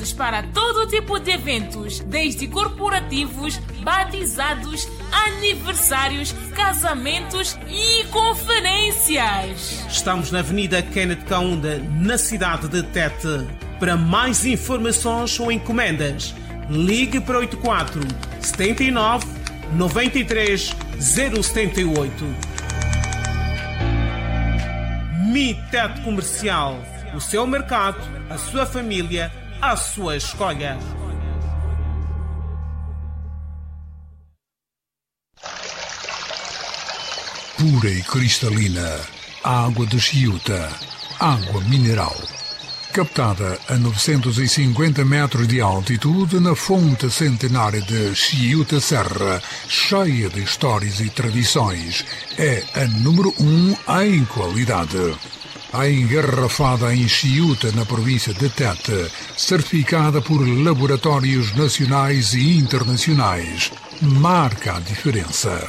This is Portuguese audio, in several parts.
convites para todo tipo de eventos, desde corporativos, batizados, aniversários, casamentos e conferências. Estamos na Avenida Kenneth Kaunda, na cidade de Tete. Para mais informações ou encomendas, ligue para 84 79 93 078. Mi Tete Comercial. O seu mercado, a sua família, a sua escolha. Pura e cristalina, a água de Chiuta, água mineral. Captada a 950 metros de altitude na fonte centenária de Chiuta Serra, cheia de histórias e tradições, é a número 1 em qualidade. A engarrafada em Chiuta, na província de Tete, certificada por laboratórios nacionais e internacionais, marca a diferença.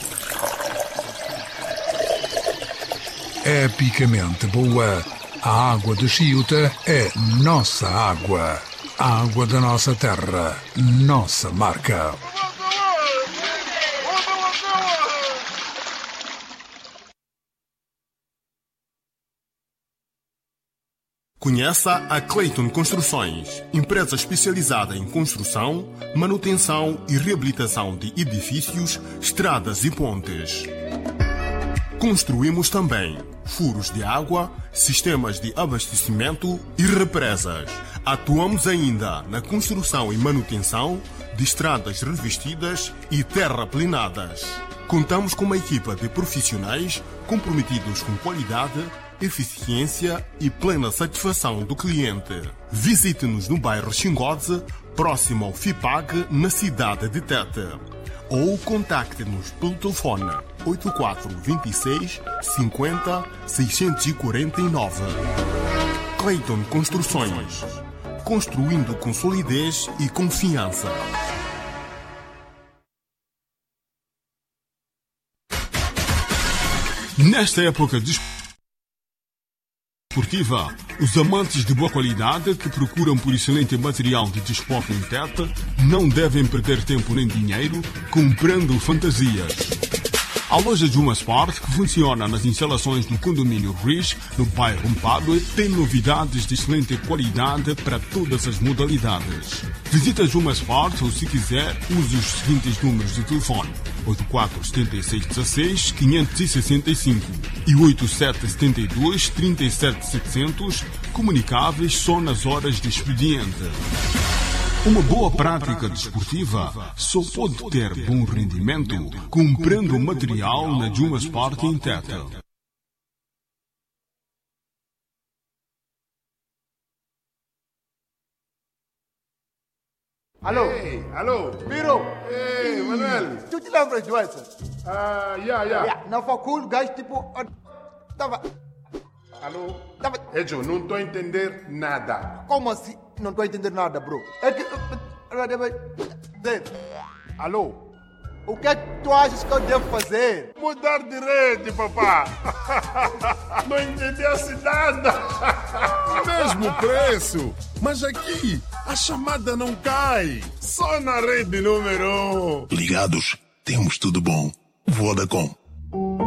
Epicamente boa, a água de Chiuta é nossa água. A água da nossa terra, nossa marca. Conheça a Clayton Construções, empresa especializada em construção, manutenção e reabilitação de edifícios, estradas e pontes. Construímos também furos de água, sistemas de abastecimento e represas. Atuamos ainda na construção e manutenção de estradas revestidas e terraplinadas. Contamos com uma equipa de profissionais comprometidos com qualidade, eficiência e plena satisfação do cliente. Visite-nos no bairro Xingodze, próximo ao FIPAG, na cidade de Tete. Ou contacte-nos pelo telefone 8426 50 649. Clayton Construções. Construindo com solidez e confiança. Nesta época desportiva, os amantes de boa qualidade que procuram por excelente material de desporto em Tete não devem perder tempo nem dinheiro comprando fantasias. A loja Juma Sport, que funciona nas instalações do condomínio Rish, no bairro Mpadue, tem novidades de excelente qualidade para todas as modalidades. Visita Juma Sport ou, se quiser, use os seguintes números de telefone: 847616 565 e 8772 37700, comunicáveis só nas horas de expediente. Uma boa prática desportiva só pode ter bom rendimento comprando material na Juma Sport em Tete. Alô? Hey, alô? Biro? Hey, Manuel. Tu te lembras de Wesley? Yeah. Na facul, gajo tipo... Tava... Alô? Tava... Ejo, não estou a entender nada. Como assim? Não estou a entender nada, bro. É que... Alô? O que é que tu achas que eu devo fazer? Mudar de rede, papá. Não entendesse nada. Mesmo preço. Mas aqui, a chamada não cai. Só na rede número 1. Ligados, temos tudo bom. Vodacom.